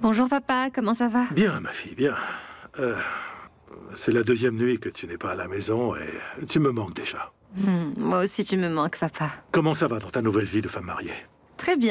Bonjour papa, comment ça va? Bien, ma fille, bien. C'est la deuxième nuit que tu n'es pas à la maison et tu me manques déjà. Moi aussi tu me manques papa. Comment ça va dans ta nouvelle vie de femme mariée?